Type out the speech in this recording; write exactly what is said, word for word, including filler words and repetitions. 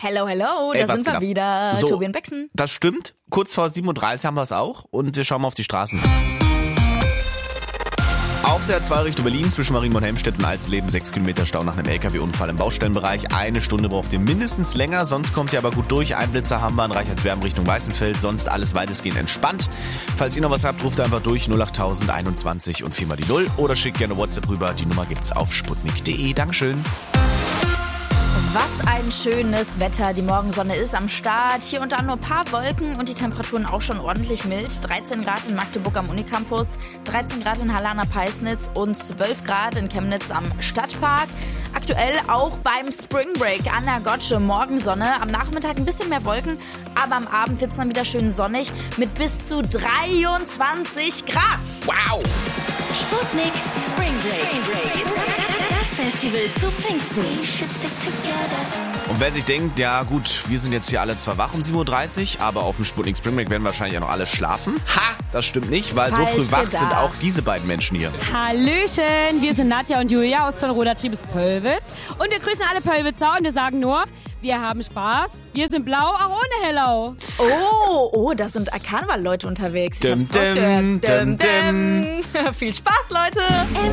Hello, hello, Ey, da was sind wir geht ab? wieder. So, Tobi und Bexen. Das stimmt. Kurz vor sieben Uhr dreißig haben wir es auch und wir schauen mal auf die Straßen. Auf der zwei Richtung Berlin zwischen Marienburg und Helmstedt als Leben sechs Kilometer Stau nach einem L K W-Unfall im Baustellenbereich. Eine Stunde braucht ihr mindestens länger, sonst kommt ihr aber gut durch. Ein Blitzer haben wir in Reichertswerden Richtung Weißenfeld, sonst alles weitestgehend entspannt. Falls ihr noch was habt, ruft einfach durch null acht null null einundzwanzig und viermal die Null oder schickt gerne WhatsApp rüber. Die Nummer gibt's auf sputnik punkt de. Dankeschön. Was ein schönes Wetter. Die Morgensonne ist am Start. Hier und da nur ein paar Wolken und die Temperaturen auch schon ordentlich mild. dreizehn Grad in Magdeburg am Unicampus, dreizehn Grad in Halle-Peisnitz und zwölf Grad in Chemnitz am Stadtpark. Aktuell auch beim Spring Break an der Gotsche Morgensonne. Am Nachmittag ein bisschen mehr Wolken, aber am Abend wird es dann wieder schön sonnig mit bis zu dreiundzwanzig Grad. Wow! Sputnik Spring Break. Spring Break. Das Festival zu Pfingsten. Und wer sich denkt, ja gut, wir sind jetzt hier alle zwar wach um sieben Uhr dreißig, aber auf dem Sputnik Spring Break werden wahrscheinlich ja noch alle schlafen. Ha! Das stimmt nicht, weil Falsch so früh wach gedacht. sind auch diese beiden Menschen hier. Hallöchen, wir sind Nadja und Julia aus Zollroder Triebes Pöllwitz und wir grüßen alle Pöllwitzer und wir sagen nur, wir haben Spaß, wir sind blau, auch ohne Hello. Oh, oh, da sind Karneval-Leute unterwegs. Ich Dim, hab's dim, rausgehört. dim, Dim, dim. Viel Spaß, Leute.